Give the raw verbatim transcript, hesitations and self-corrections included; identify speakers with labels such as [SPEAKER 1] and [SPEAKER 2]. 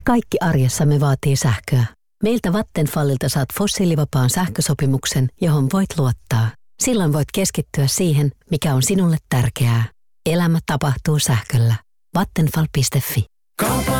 [SPEAKER 1] Kaikki arjessamme vaatii sähköä. Meiltä Vattenfallilta saat fossiilivapaan sähkösopimuksen, johon voit luottaa. Silloin voit keskittyä siihen, mikä on sinulle tärkeää. Elämä tapahtuu sähköllä. Vattenfall piste fi.
[SPEAKER 2] Kaupan